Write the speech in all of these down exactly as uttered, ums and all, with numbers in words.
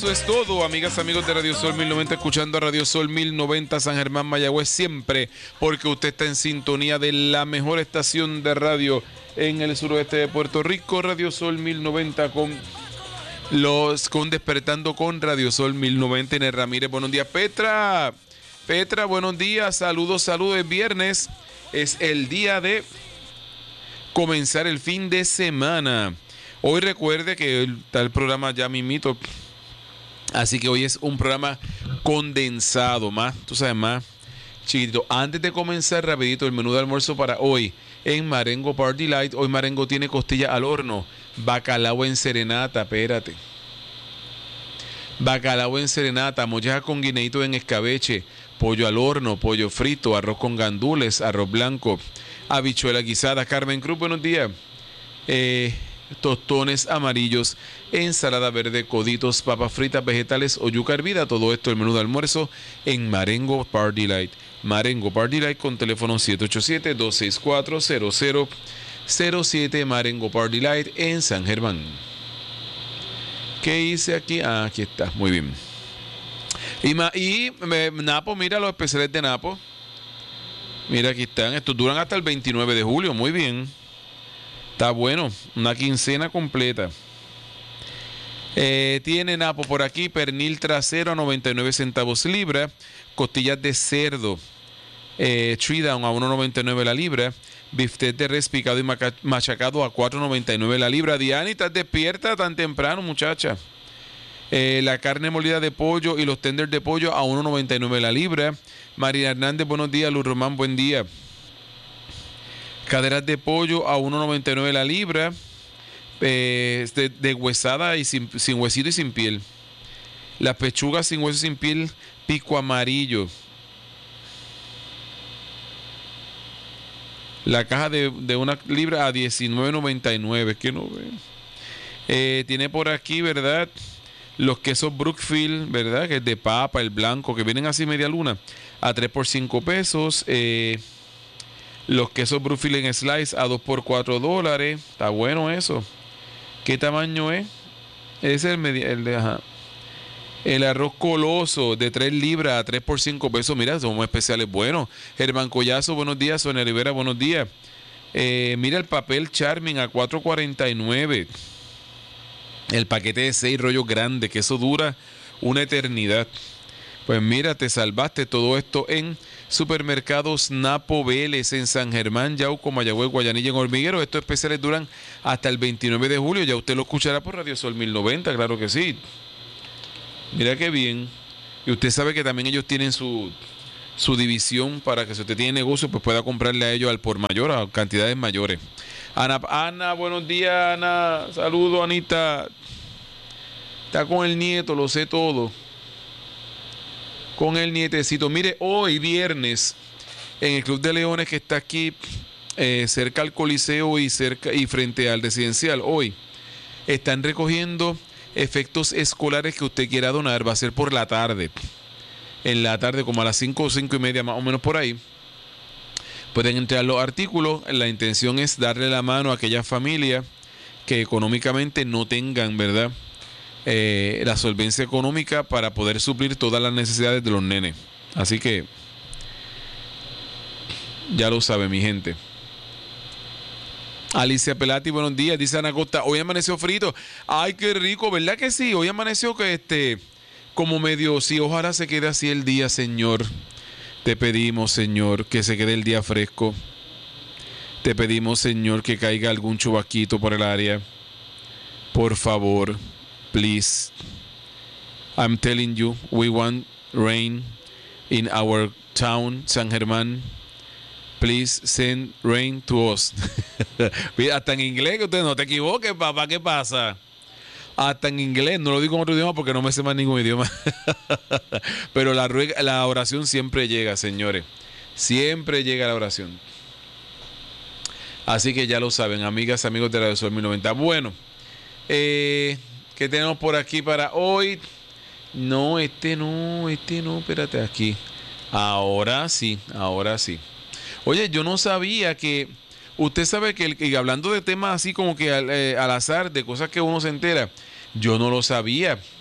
eso es todo, amigas, amigos de Radio Sol mil noventa, escuchando a Radio Sol mil noventa San Germán, Mayagüez, siempre, porque usted está en sintonía de la mejor estación de radio en el suroeste de Puerto Rico, Radio Sol mil noventa con los con Despertando con Radio Sol mil noventa. Inés Ramírez, buenos días. Petra, Petra, buenos días, saludos, saludos. Es viernes, es el día de comenzar el fin de semana. Hoy recuerde que está el programa ya mimito, así que hoy es un programa condensado, más, tú sabes, más chiquitito. Antes de comenzar, rapidito, el menú de almuerzo para hoy en Marengo Party Light. Hoy Marengo tiene costilla al horno, bacalao en serenata, espérate. Bacalao en serenata, molleja con guineíto en escabeche, pollo al horno, pollo frito, arroz con gandules, arroz blanco, habichuela guisada. Carmen Cruz, buenos días. Eh... tostones amarillos, ensalada verde, coditos, papas fritas, vegetales o yuca hervida. Todo esto el menú de almuerzo en Marengo Party Light. Marengo Party Light con teléfono siete ocho siete, dos seis cuatro, cero cero cero siete. Marengo Party Light en San Germán. ¿Qué hice aquí? Ah, aquí está, muy bien. Y, ma, y me, Napo, mira los especiales de Napo. Mira, aquí están. Estos duran hasta el veintinueve de julio, muy bien. Está bueno, una quincena completa. Eh, tiene Napo por aquí, pernil trasero a noventa y nueve centavos libra, costillas de cerdo, eh, tree down a uno noventa y nueve la libra, biftek de res picado y maca- machacado a cuatro noventa y nueve la libra. Diana, ¿estás despierta tan temprano, muchacha? Eh, la carne molida de pollo y los tenders de pollo a uno noventa y nueve la libra. María Hernández, buenos días. Luz Román, buen día. Caderas de pollo a uno noventa y nueve la libra, eh, de, de huesada y sin, sin huesito y sin piel. Las pechugas sin hueso y sin piel, pico amarillo. La caja de, de una libra a diecinueve noventa y nueve. Que no ve. Eh, tiene por aquí, ¿verdad? Los quesos Brookfield, ¿verdad? Que es de papa, el blanco, que vienen así media luna, a tres por cinco pesos. Eh... Los quesos Brookfield en slice a dos por cuatro dólares. Está bueno eso. ¿Qué tamaño es? Ese es el, medi- el de... Ajá. El arroz coloso de tres libras a tres por cinco pesos. Mira, son especiales buenos. Germán Collazo, buenos días. Sonia Rivera, buenos días. Eh, mira el papel Charming a cuatro cuarenta y nueve. El paquete de seis rollos grandes, que eso dura una eternidad. Pues mira, te salvaste. Todo esto en Supermercados Napo Vélez en San Germán, Yauco, Mayagüez, Guayanilla, en Hormiguero. Estos especiales duran hasta el veintinueve de julio. Ya usted lo escuchará por Radio Sol mil noventa, claro que sí. Mira qué bien. Y usted sabe que también ellos tienen su, su división para que si usted tiene negocio, pues pueda comprarle a ellos al por mayor, a cantidades mayores. Ana, Ana, buenos días, Ana. Saludos, Anita. Está con el nieto, lo sé todo. Con el nietecito. Mire, hoy viernes en el Club de Leones, que está aquí eh, cerca al Coliseo y cerca y frente al residencial, hoy están recogiendo efectos escolares que usted quiera donar. Va a ser por la tarde, en la tarde como a las cinco o cinco y media más o menos por ahí. Pueden entrar los artículos. La intención es darle la mano a aquellas familias que económicamente no tengan, ¿verdad?, Eh, la solvencia económica para poder suplir todas las necesidades de los nenes. Así que ya lo sabe, mi gente. Alicia Pelati, buenos días. Dice Ana Costa, hoy amaneció frito. Ay, qué rico, ¿verdad que sí? Hoy amaneció que este como medio, sí, ojalá se quede así el día, Señor. Te pedimos, Señor, que se quede el día fresco. Te pedimos, Señor, que caiga algún chubasquito por el área. Por favor. Please, I'm telling you, we want rain in our town, San Germán. Please send rain to us. Hasta en inglés, que usted no te equivoques, papá, ¿qué pasa? Hasta en inglés, no lo digo en otro idioma porque no me sé más ningún idioma. Pero la, ruega, la oración siempre llega, señores. Siempre llega la oración. Así que ya lo saben, amigas, amigos de Radio Sol mil noventa. Bueno, eh... ¿qué tenemos por aquí para hoy? No, este no, este no, espérate aquí. Ahora sí, ahora sí. Oye, yo no sabía que... Usted sabe que, el, que hablando de temas así como que al, eh, al azar, de cosas que uno se entera, yo no lo sabía.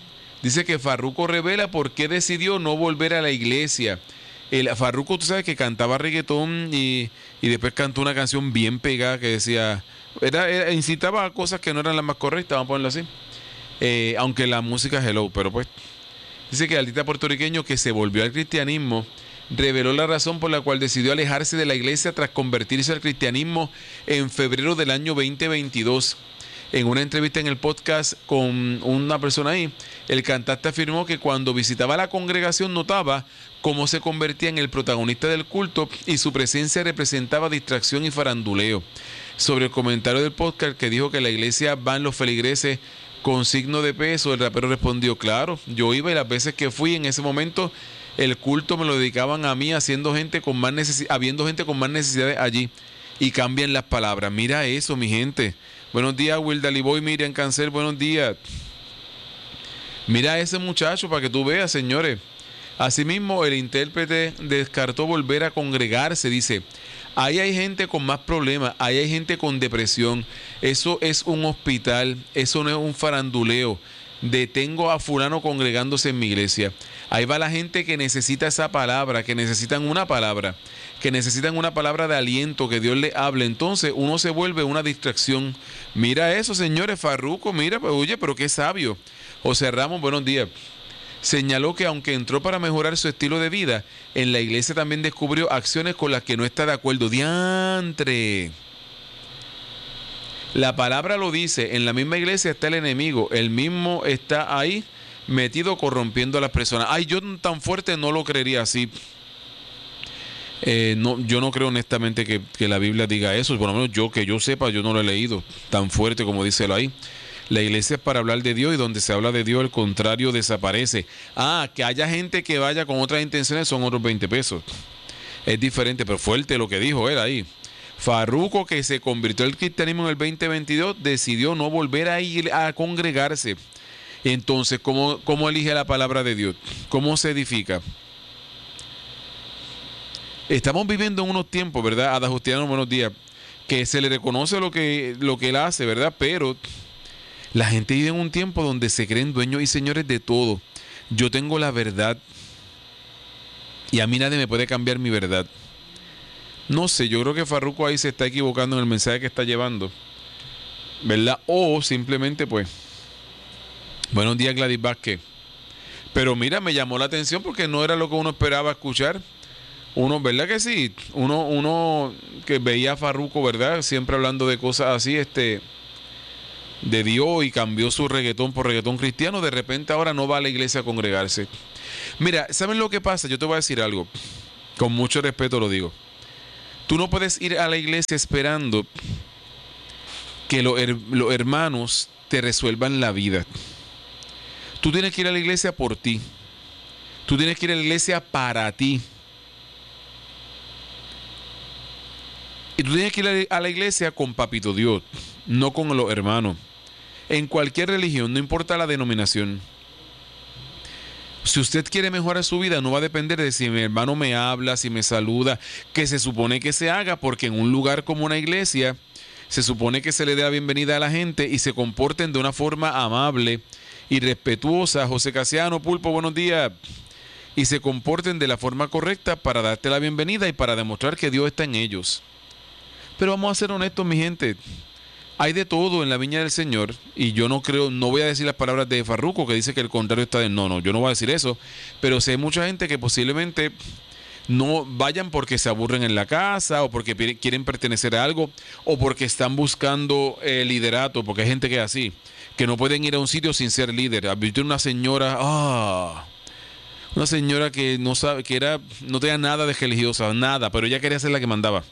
Dice que Farruko revela por qué decidió no volver a la iglesia. El Farruko, tú sabes que cantaba reggaetón y, y después cantó una canción bien pegada que decía, era, era- incitaba a cosas que no eran las más correctas, vamos a ponerlo así. Eh, aunque la música es hello, pero pues dice que el artista puertorriqueño que se volvió al cristianismo reveló la razón por la cual decidió alejarse de la iglesia tras convertirse al cristianismo en febrero del año veinte veintidós. En una entrevista en el podcast con una persona ahí, el cantante afirmó que cuando visitaba la congregación notaba cómo se convertía en el protagonista del culto y su presencia representaba distracción y faranduleo. Sobre el comentario del podcast que dijo que la iglesia van los feligreses con signo de peso, el rapero respondió, claro, yo iba y las veces que fui en ese momento el culto me lo dedicaban a mí haciendo gente con más necesi- habiendo gente con más necesidades allí y cambian las palabras. Mira eso, mi gente. Buenos días, Wilda Liboy, Miriam Cancel, buenos días. Mira a ese muchacho para que tú veas, señores. Asimismo, el intérprete descartó volver a congregarse. Dice, ahí hay gente con más problemas, ahí hay gente con depresión. Eso es un hospital, eso no es un faranduleo. Detengo a fulano congregándose en mi iglesia. Ahí va la gente que necesita esa palabra, que necesitan una palabra, que necesitan una palabra de aliento, que Dios le hable. Entonces uno se vuelve una distracción. Mira eso, señores. Farruko, mira, pues, oye, pero qué sabio. José Ramos, buenos días. Señaló que aunque entró para mejorar su estilo de vida, en la iglesia también descubrió acciones con las que no está de acuerdo. ¡Diantre! La palabra lo dice, en la misma iglesia está el enemigo, el mismo está ahí metido corrompiendo a las personas. Ay, yo tan fuerte no lo creería así. Eh, no, yo no creo honestamente que, que la Biblia diga eso, por lo menos yo que yo sepa, yo no lo he leído tan fuerte como dice ahí. La iglesia es para hablar de Dios y donde se habla de Dios el contrario desaparece. Ah, que haya gente que vaya con otras intenciones son otros veinte pesos. Es diferente, pero fuerte lo que dijo él ahí. Farruko, que se convirtió al cristianismo en el veinte veintidós, decidió no volver a ir a congregarse. Entonces, ¿cómo, cómo elige la palabra de Dios? ¿Cómo se edifica? Estamos viviendo en unos tiempos, ¿verdad? Ada Justiano, buenos días. Que se le reconoce lo que, lo que él hace, ¿verdad? Pero la gente vive en un tiempo donde se creen dueños y señores de todo. Yo tengo la verdad y a mí nadie me puede cambiar mi verdad. No sé, yo creo que Farruko ahí se está equivocando en el mensaje que está llevando, ¿verdad? O simplemente pues, buenos días Gladys Vázquez. Pero mira, me llamó la atención porque no era lo que uno esperaba escuchar. Uno, ¿verdad que sí? Uno, uno que veía a Farruko, ¿verdad? Siempre hablando de cosas así, este, de Dios, y cambió su reggaetón por reggaetón cristiano. De repente ahora no va a la iglesia a congregarse. Mira, ¿saben lo que pasa? Yo te voy a decir algo. Con mucho respeto lo digo. Tú no puedes ir a la iglesia esperando que los, her- los hermanos te resuelvan la vida. Tú tienes que ir a la iglesia por ti. Tú tienes que ir a la iglesia para ti. Y tú tienes que ir a la iglesia con Papito Dios, no con los hermanos. En cualquier religión, no importa la denominación. Si usted quiere mejorar su vida, no va a depender de si mi hermano me habla, si me saluda, que se supone que se haga, porque en un lugar como una iglesia, se supone que se le dé la bienvenida a la gente y se comporten de una forma amable y respetuosa. José Casiano, Pulpo, buenos días. Y se comporten de la forma correcta para darte la bienvenida y para demostrar que Dios está en ellos. Pero vamos a ser honestos, mi gente. Hay de todo en la viña del Señor, y yo no creo, no voy a decir las palabras de Farruko que dice que el contrario está de no, no, yo no voy a decir eso, pero sé mucha gente que posiblemente no vayan porque se aburren en la casa, o porque pi- quieren pertenecer a algo, o porque están buscando eh, liderato, porque hay gente que es así, que no pueden ir a un sitio sin ser líder. Había una señora, ah, una señora que no sabe, que era, no tenía nada de religiosa, nada, pero ella quería ser la que mandaba.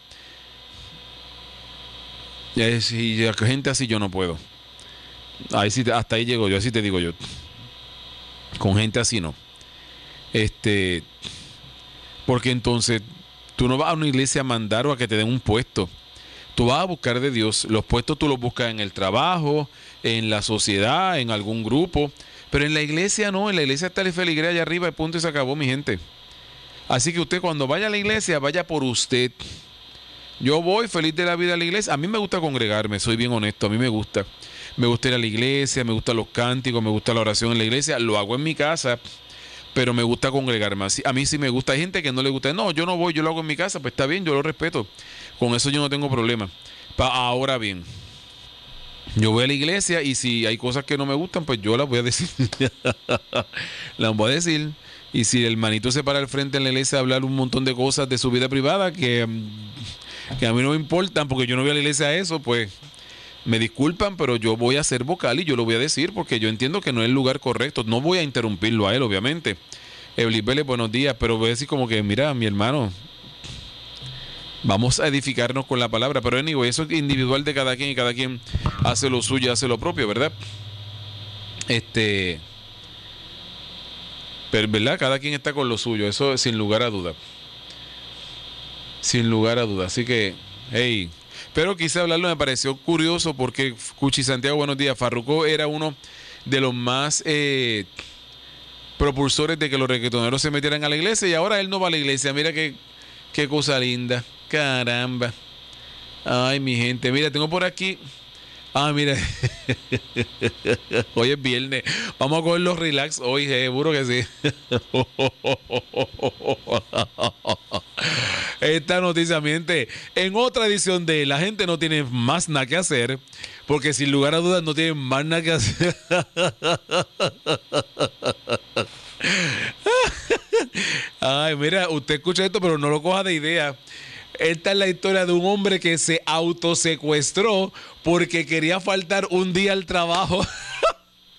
Y es- y la gente así yo no puedo. Ahí sí, te- hasta ahí llego yo, así te digo yo. Con gente así no. Este, porque entonces tú no vas a una iglesia a mandar o a que te den un puesto. Tú vas a buscar de Dios. Los puestos tú los buscas en el trabajo, en la sociedad, en algún grupo. Pero en la iglesia no, en la iglesia está el feligrés allá arriba y punto y se acabó, mi gente. Así que usted cuando vaya a la iglesia, vaya por usted. Yo voy feliz de la vida a la iglesia. A mí me gusta congregarme, soy bien honesto, a mí me gusta. Me gusta ir a la iglesia, me gustan los cánticos, me gusta la oración en la iglesia. Lo hago en mi casa, pero me gusta congregarme. Así- A mí sí me gusta. Hay gente que no le gusta. No, yo no voy, yo lo hago en mi casa. Pues está bien, yo lo respeto. Con eso yo no tengo problema. Pa- ahora bien, yo voy a la iglesia y si hay cosas que no me gustan, pues yo las voy a decir. Las voy a decir. Y si el manito se para al frente en la iglesia a hablar un montón de cosas de su vida privada que, mm, que a mí no me importan porque yo no voy a la iglesia a eso, pues me disculpan, pero yo voy a ser vocal y yo lo voy a decir porque yo entiendo que no es el lugar correcto. No voy a interrumpirlo a él, obviamente. Eblis Vélez, buenos días, pero voy a decir como que, mira, mi hermano, vamos a edificarnos con la palabra. Pero anyway, eso es individual de cada quien y cada quien hace lo suyo, hace lo propio, ¿verdad? Este, pero, ¿verdad? Cada quien está con lo suyo, eso sin lugar a duda. Sin lugar a duda. Así que, hey, pero quise hablarlo, me pareció curioso porque Cuchi Santiago, buenos días. Farruko era uno de los más eh, propulsores de que los reggaetoneros se metieran a la iglesia y ahora él no va a la iglesia. Mira qué, qué cosa linda. Caramba. Ay, mi gente. Mira, tengo por aquí. Ah, mira. Hoy es viernes. Vamos a coger los relax hoy, seguro que sí. Esta noticia, mi gente, en otra edición de La Gente No Tiene Más Nada que Hacer, porque sin lugar a dudas no tienen más nada que hacer. Ay, mira, usted escucha esto, pero no lo coja de idea. Esta es la historia de un hombre que se autosecuestró porque quería faltar un día al trabajo.